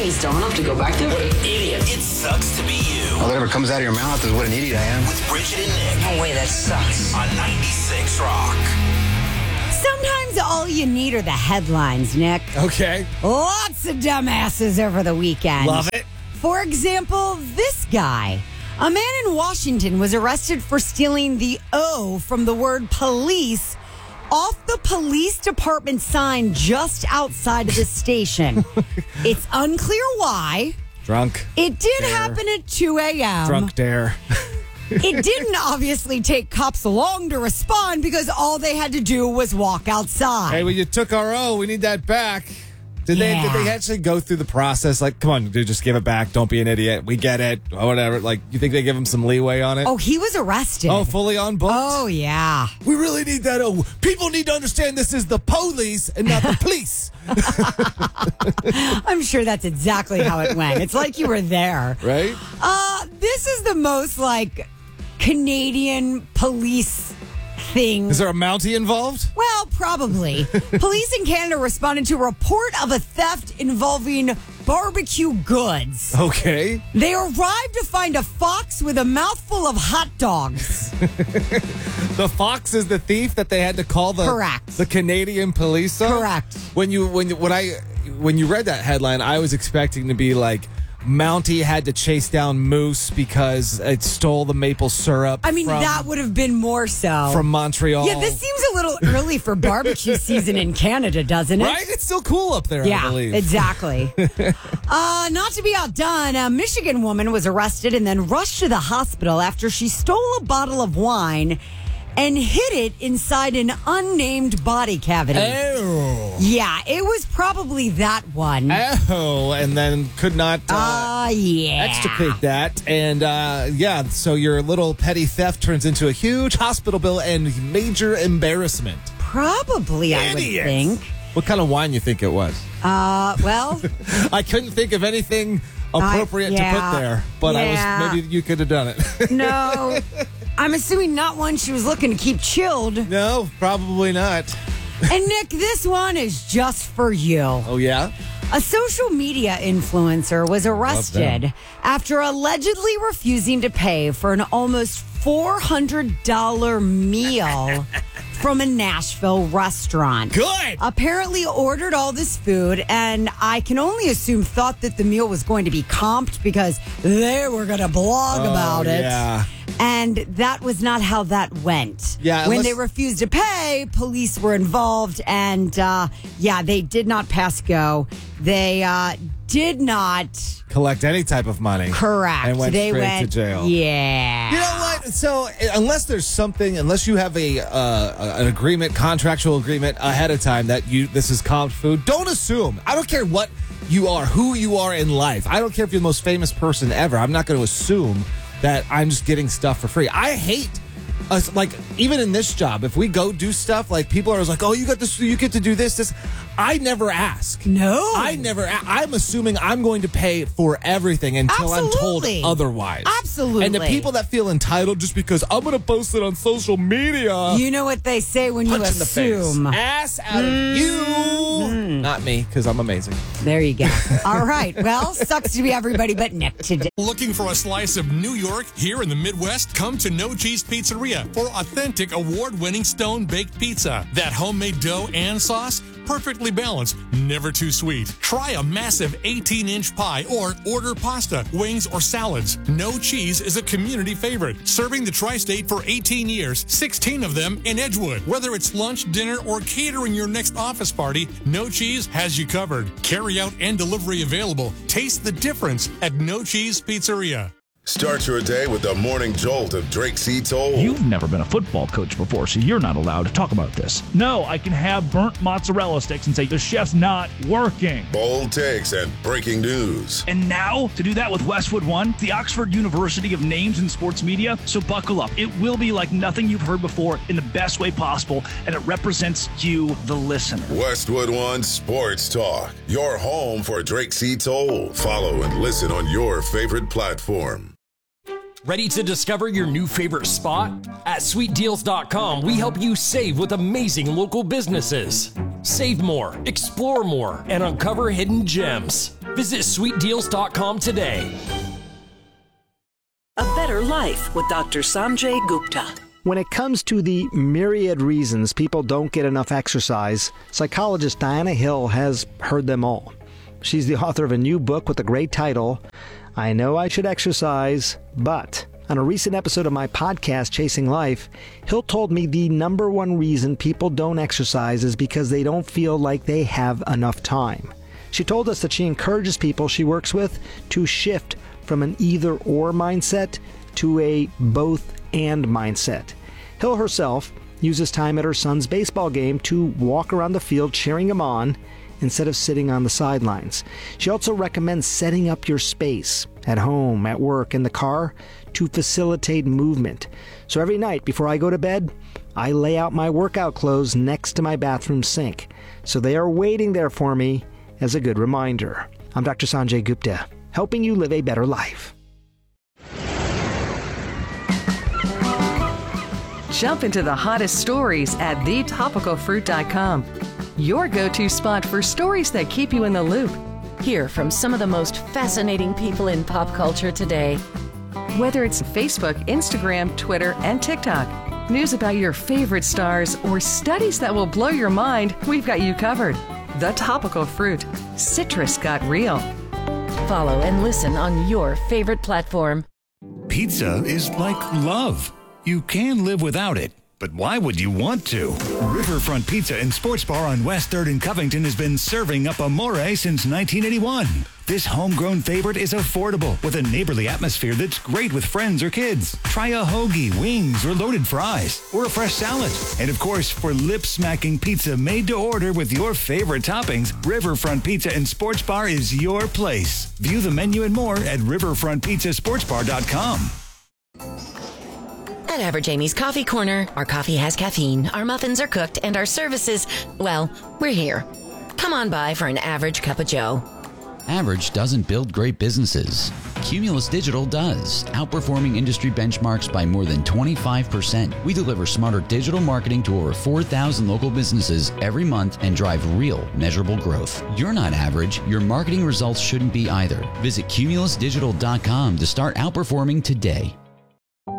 Please don't have to go back there. What an idiot. It sucks to be you. Whatever comes out of your mouth is what an idiot I am. With Bridget and Nick. No way, that sucks. On 96 Rock. Sometimes all you need are the headlines, Nick. Okay. Lots of dumbasses over the weekend. Love it. For example, this guy. A man in Washington was arrested for stealing the O from the word police off the police department sign just outside of the station. It's unclear why. Drunk. It did Dare. happen at 2 a.m. Drunk dare. It didn't obviously take cops long to respond because all they had to do was walk outside. Hey, well, you took our O. We need that back. Did they actually go through the process? Like, come on, dude, just give it back. Don't be an idiot. We get it. Or whatever. Like, you think they give him some leeway on it? Oh, he was arrested. Oh, fully on book? Oh, yeah. We really need that O. People need to understand this is the police and not the police. I'm sure that's exactly how it went. It's like you were there. Right? This is the most, like, Canadian police thing. Is there a Mountie involved? Well, probably. Police in Canada responded to a report of a theft involving barbecue goods. Okay. They arrived to find a fox with a mouthful of hot dogs. The fox is the thief that they had to call the Canadian police on? Correct. When you read that headline, I was expecting to be like, Mountie had to chase down Moose because it stole the maple syrup. I mean, that would have been more so. From Montreal. Yeah, this seems a little early for barbecue season in Canada, doesn't it? Right? It's still cool up there, I believe. Exactly. Not to be outdone, a Michigan woman was arrested and then rushed to the hospital after she stole a bottle of wine and hid it inside an unnamed body cavity. Oh. Yeah, it was probably that one. Oh, and then could not yeah. extricate that. And so your little petty theft turns into a huge hospital bill and major embarrassment. Probably, I would think. What kind of wine you think it was? Well, I couldn't think of anything appropriate to put there, but maybe you could have done it. No. I'm assuming not one she was looking to keep chilled. No, probably not. And Nick, this one is just for you. Oh, yeah? A social media influencer was arrested after allegedly refusing to pay for an almost $400 meal from a Nashville restaurant. Good. Apparently ordered all this food, and I can only assume thought that the meal was going to be comped because they were going to blog about it. Yeah. And that was not how that went. Yeah, when they refused to pay, police were involved, and they did not pass go. They did not collect any type of money. Correct. And went straight to jail. Yeah. You know what? So unless you have an agreement, contractual agreement ahead of time that this is comped food, don't assume. I don't care what you are, who you are in life. I don't care if you're the most famous person ever. I'm not going to assume that I'm just getting stuff for free. I hate us, like, even in this job, if we go do stuff, like, people are always like, oh, you got this, you get to do this. I never ask. No. I'm assuming I'm going to pay for everything until I'm told otherwise. Absolutely. And the people that feel entitled just because I'm going to post it on social media. You know what they say when you assume. Ass out of you. Not me, because I'm amazing. There you go. All right. Well, sucks to be everybody but Nick today. Looking for a slice of New York here in the Midwest? Come to No Cheese Pizzeria for authentic award-winning stone-baked pizza. That homemade dough and sauce, perfectly balanced, never too sweet. Try a massive 18-inch pie or order pasta, wings, or salads. No Cheese is a community favorite, serving the tri-state for 18 years, 16 of them in Edgewood. Whether it's lunch, dinner, or catering your next office party, No Cheese has you covered. Carry out and delivery available. Taste the difference at No Cheese Pizzeria. Start your day with the morning jolt of Drake C. Toll. You've never been a football coach before, so you're not allowed to talk about this. No, I can have burnt mozzarella sticks and say, the chef's not working. Bold takes and breaking news. And now, to do that with Westwood One, the Oxford University of Names in Sports Media. So buckle up. It will be like nothing you've heard before in the best way possible, and it represents you, the listener. Westwood One Sports Talk, your home for Drake C. Toll. Follow and listen on your favorite platform. Ready to discover your new favorite spot? At sweetdeals.com, we help you save with amazing local businesses. Save more, explore more, and uncover hidden gems. Visit sweetdeals.com today. A Better Life with Dr. Sanjay Gupta. When it comes to the myriad reasons people don't get enough exercise, psychologist Diana Hill has heard them all. She's the author of a new book with a great title, I Know I Should Exercise, But. On a recent episode of my podcast, Chasing Life, Hill told me the number one reason people don't exercise is because they don't feel like they have enough time. She told us that she encourages people she works with to shift from an either-or mindset to a both-and mindset. Hill herself uses time at her son's baseball game to walk around the field cheering him on instead of sitting on the sidelines. She also recommends setting up your space at home, at work, in the car to facilitate movement. So every night before I go to bed, I lay out my workout clothes next to my bathroom sink. So they are waiting there for me as a good reminder. I'm Dr. Sanjay Gupta, helping you live a better life. Jump into the hottest stories at thetopicalfruit.com. Your go-to spot for stories that keep you in the loop. Hear from some of the most fascinating people in pop culture today. Whether it's Facebook, Instagram, Twitter, and TikTok, news about your favorite stars, or studies that will blow your mind, we've got you covered. The Topical Fruit. Citrus got real. Follow and listen on your favorite platform. Pizza is like love. You can live without it, but why would you want to? Riverfront Pizza and Sports Bar on West 3rd in Covington has been serving up Amore since 1981. This homegrown favorite is affordable with a neighborly atmosphere that's great with friends or kids. Try a hoagie, wings, or loaded fries, or a fresh salad. And of course, for lip-smacking pizza made to order with your favorite toppings, Riverfront Pizza and Sports Bar is your place. View the menu and more at riverfrontpizzasportsbar.com. At Average Amy's Coffee Corner, our coffee has caffeine, our muffins are cooked, and our services, well, we're here. Come on by for an average cup of joe. Average doesn't build great businesses. Cumulus Digital does, outperforming industry benchmarks by more than 25%. We deliver smarter digital marketing to over 4,000 local businesses every month and drive real, measurable growth. You're not average. Your marketing results shouldn't be either. Visit cumulusdigital.com to start outperforming today.